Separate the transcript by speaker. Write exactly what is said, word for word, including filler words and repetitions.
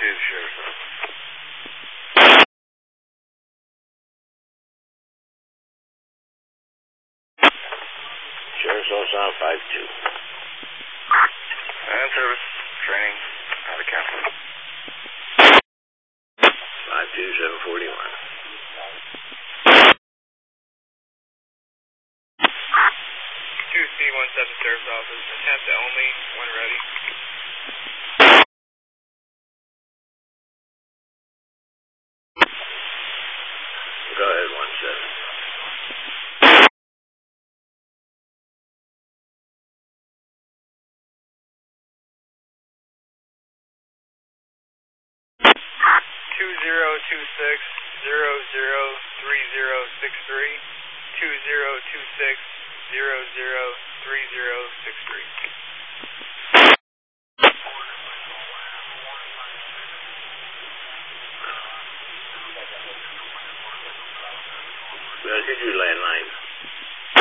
Speaker 1: two, Sheriff's Office.
Speaker 2: Sheriff's Office on five two.
Speaker 1: And service, training, out of count.
Speaker 2: five two, seven forty-one.
Speaker 3: two C one seven Sheriff's Office, attempt only when ready.
Speaker 2: Go ahead, one seven.
Speaker 3: two zero two six zero zero three zero six three. two zero two six zero zero three zero six three.
Speaker 2: Well, get your landline.